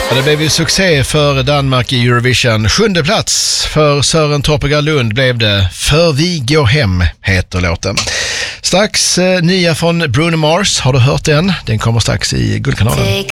Ja, det blev ju succé för Danmark i Eurovision. 7:e plats för Sören Troppiga Lund blev det. För vi går hem heter låten. Strax nya från Bruno Mars. Har du hört den? Den kommer strax i Guldkanalen.